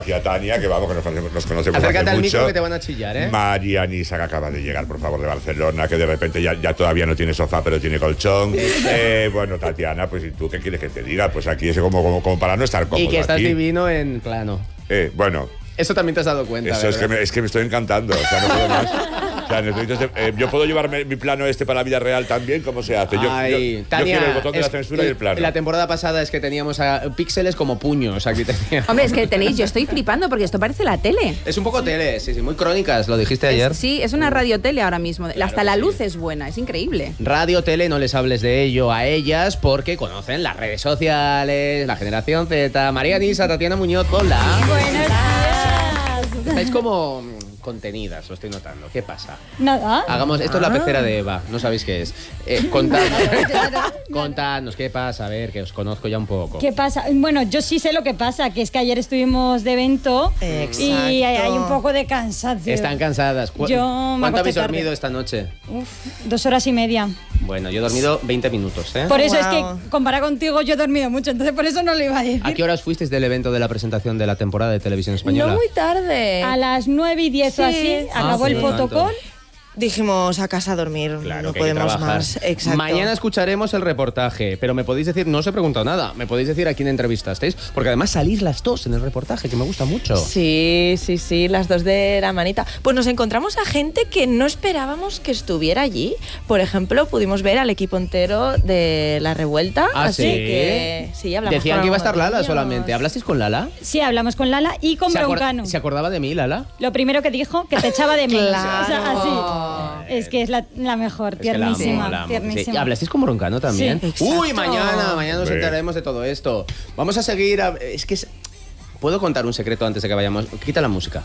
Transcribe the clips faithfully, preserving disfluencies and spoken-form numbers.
Y a Tania, que vamos, que nos conocemos, nos conocemos Acércate hace al mucho. micro que te van a chillar, ¿eh? María Nisa, que acaba de llegar, por favor, de Barcelona, que de repente ya, ya todavía no tiene sofá, pero tiene colchón. eh, bueno, Tatiana, pues ¿y tú qué quieres que te diga? Pues aquí es como, como, como para no estar cómodo. Y que estás aquí. divino en plano. Eh, bueno. Eso también te has dado cuenta, Eso es que, me, es que me estoy encantando. O sea, no puedo más. O sea, necesito, eh, yo puedo llevarme mi plano este para la vida real también, ¿cómo se hace? Yo, Ay, yo, Tania, yo quiero el botón de la es, censura y el plano. La temporada pasada es que teníamos a píxeles como puños. Aquí teníamos. Hombre, es que tenéis, yo estoy flipando porque esto parece la tele. Es un poco tele, sí, sí, muy crónicas, lo dijiste ayer. Es, sí, es una radiotele ahora mismo. Claro Hasta la sí. luz es buena, es increíble. Radio, tele, no les hables de ello a ellas porque conocen las redes sociales, la generación Z. María Nisa, Tatiana Muñoz, hola. Buenos días. Estáis como contenidas, lo estoy notando. ¿Qué pasa? Nada. Hagamos, esto es la Ah. pecera de Eva, no sabéis qué es. Eh, contadnos, contadnos qué pasa, a ver, que os conozco ya un poco. ¿Qué pasa? Bueno, yo sí sé lo que pasa, que es que ayer estuvimos de evento Exacto. y hay, hay un poco de cansancio. Están cansadas. ¿Cu- Yo me ¿Cuánto acosté habéis tarde. dormido esta noche? Uf, dos horas y media. Bueno, yo he dormido veinte minutos, ¿eh? Por eso es Wow. que, comparado contigo, yo he dormido mucho, entonces por eso no lo iba a decir. ¿A qué horas fuisteis del evento de la presentación de la temporada de Televisión Española? No muy tarde. A las nueve y diez o Sí. así, Ah, acabó el sí, no tanto. fotocall. Dijimos a casa a dormir, Claro, no que hay que podemos trabajar. más. Exacto. Mañana escucharemos el reportaje, pero me podéis decir, no os he preguntado nada, me podéis decir a quién entrevistasteis, porque además salís las dos en el reportaje, que me gusta mucho. Sí, sí, sí, las dos de la manita. Pues nos encontramos a gente que no esperábamos que estuviera allí. Por ejemplo, pudimos ver al equipo entero de La Revuelta. ¿Ah, así sí? que sí, hablamos Decían con que iba a estar Lala ellos. solamente. ¿Hablasteis con Lala? Sí, hablamos con Lala y con ¿Se, acor- Broncano. ¿Se acordaba de mí, Lala? Lo primero que dijo, que te echaba de menos. Claro. O sea, así. Es que es la, la mejor, Es que la amo, tiernísima. la amo. tiernísima. Sí. ¿Hablasteis con Broncano también? Sí. Uy, Exacto. mañana, mañana nos Hombre. enteraremos de todo esto. Vamos a seguir. a- Es que es- puedo contar un secreto antes de que vayamos. Quita la música.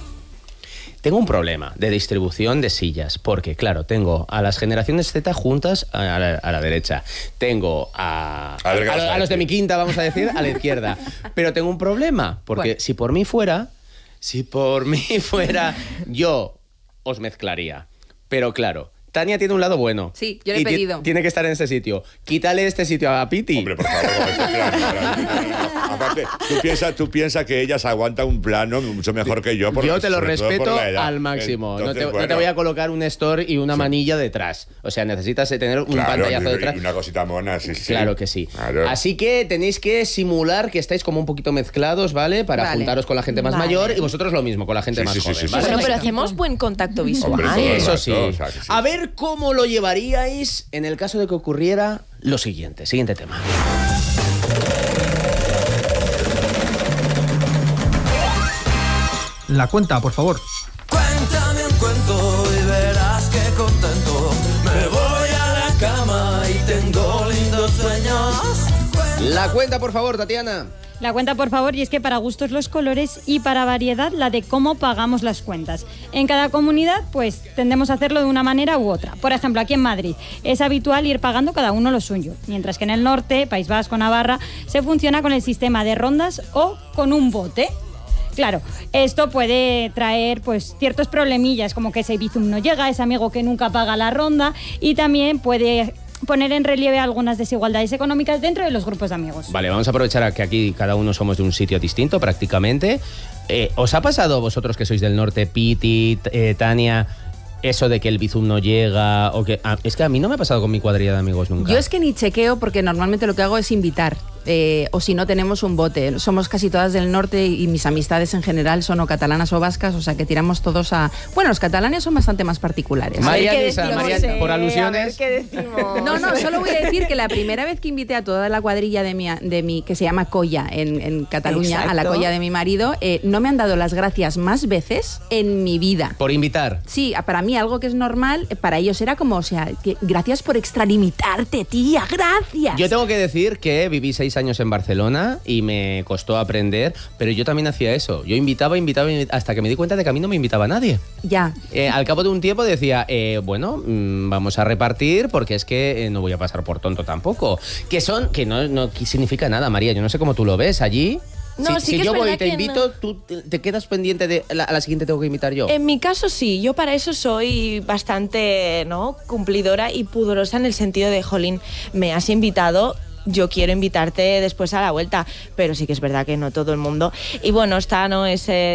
Tengo un problema de distribución de sillas, porque claro, tengo a las generaciones Z juntas a la, a la derecha, tengo a, A ver, ¿qué a- vas a a los de decir? mi quinta, vamos a decir, a la izquierda. Pero tengo un problema, porque ¿Cuál? si por mí fuera, si por mí fuera, yo os mezclaría. Pero claro, Tania tiene un lado bueno. Sí, yo le he y ti- pedido. Tiene que estar en ese sitio. Quítale este sitio a Piti. Hombre, por favor, como este plano, plano. Aparte, tú piensas tú piensas que ellas aguantan un plano mucho mejor que yo. Por, Yo te lo sobre todo por respeto la edad. al máximo. Entonces, no, te, no bueno, te voy a colocar un store y una manilla detrás. O sea, necesitas tener un claro, pantallazo y- detrás. y una cosita mona, sí, sí. Claro que sí. Claro. Así que tenéis que simular que estáis como un poquito mezclados, ¿vale? Para Vale. juntaros con la gente más Vale. mayor y vosotros lo mismo, con la gente Sí, más sí, sí, joven, sí, sí, ¿vale? Bueno, pero Perfecto. hacemos buen contacto visual. Hombre, todo el Eso rato, sí. o sea, que sí. A ver cómo lo llevaríais en el caso de que ocurriera lo siguiente. Siguiente tema. La cuenta, por favor. Cuéntame un cuento y verás que contento me voy a la cama y tengo lindos sueños. La cuenta, por favor, Tatiana. La cuenta, por favor, y es que para gustos los colores y para variedad la de cómo pagamos las cuentas. En cada comunidad, pues, tendemos a hacerlo de una manera u otra. Por ejemplo, aquí en Madrid es habitual ir pagando cada uno lo suyo, mientras que en el norte, País Vasco, Navarra, se funciona con el sistema de rondas o con un bote. Claro, esto puede traer pues ciertos problemillas, como que ese bizum no llega, ese amigo que nunca paga la ronda, y también puede poner en relieve algunas desigualdades económicas dentro de los grupos de amigos. Vale, vamos a aprovechar a que aquí cada uno somos de un sitio distinto prácticamente. Eh, ¿Os ha pasado a vosotros que sois del norte, Piti, eh, Tania, eso de que el bizum no llega? O que, ah, es que a mí no me ha pasado con mi cuadrilla de amigos nunca. Yo es que ni chequeo porque normalmente lo que hago es invitar. Eh, o si no tenemos un bote. Somos casi todas del norte y mis amistades en general son o catalanas o vascas, o sea que tiramos todos a... Bueno, los catalanes son bastante más particulares. María A ver qué Luisa, decimos, María, eh, por a ver alusiones. qué decimos. No, no, solo voy a decir que la primera vez que invité a toda la cuadrilla de mi, de mi que se llama Colla en, en Cataluña, a la Exacto. Colla de mi marido, eh, no me han dado las gracias más veces en mi vida. Por invitar. Sí, para mí algo que es normal, para ellos era como, o sea, que gracias por extralimitarte, tía, gracias. Yo tengo que decir que viví seis años en Barcelona y me costó aprender, pero yo también hacía eso. Yo invitaba, invitaba, invitaba hasta que me di cuenta de que a mí no me invitaba nadie. Ya. Eh, al cabo de un tiempo decía, eh, bueno, mmm, vamos a repartir porque es que eh, no voy a pasar por tonto tampoco. Que son, que no, no significa nada, María. Yo no sé cómo tú lo ves allí. No, si sí si que yo es voy y verdad te que invito, no. tú te te quedas pendiente de la, a la siguiente tengo que invitar yo. En mi caso sí, yo para eso soy bastante, ¿no?, cumplidora y pudorosa en el sentido de, jolín, me has invitado, yo quiero invitarte después a la vuelta, pero sí que es verdad que no todo el mundo. Y bueno, está, ¿no? Ese